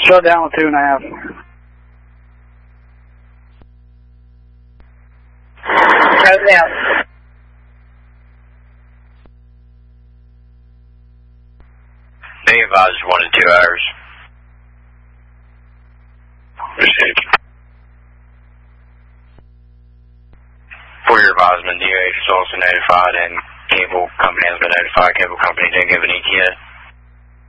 Shut down with 2.5. Shut down. They advised 1 to 2 hours. Received. For your advisement, DOH was also notified and cable company has been notified. Cable company didn't give an ETA.